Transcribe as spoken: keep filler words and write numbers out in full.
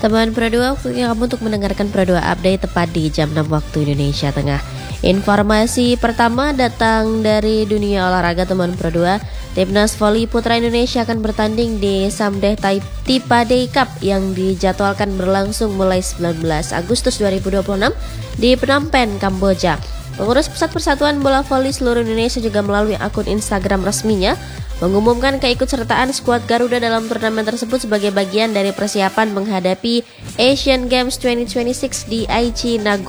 Teman Pro dua, waktunya kamu untuk mendengarkan Pro dua Update tepat di jam enam waktu Indonesia Tengah. Informasi pertama datang dari dunia olahraga teman Pro dua. Timnas voli putra Indonesia akan bertanding di Samdech Tipadei Cup yang dijadwalkan berlangsung mulai sembilan belas Agustus dua ribu dua puluh enam di Phnom Penh, Kamboja. Pengurus Pusat Persatuan Bola Voli seluruh Indonesia juga melalui akun Instagram resminya mengumumkan keikutsertaan skuad Garuda dalam turnamen tersebut sebagai bagian dari persiapan menghadapi Asian Games dua ribu dua puluh enam di Aichi, Nagoya.